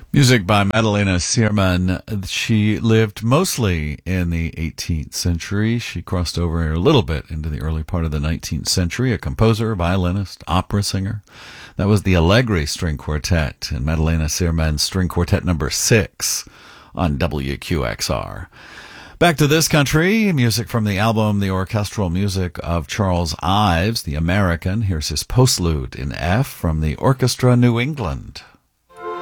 Music by Madalena Sierman. She lived mostly in the 18th century. She crossed over a little bit into the early part of the 19th century, a composer, violinist, opera singer. That was the Allegri String Quartet and Madalena Sierman's String Quartet number 6 on WQXR. Back to this country, music from the album The Orchestral Music of Charles Ives, the American. Here's his postlude in F from the Orchestra New England.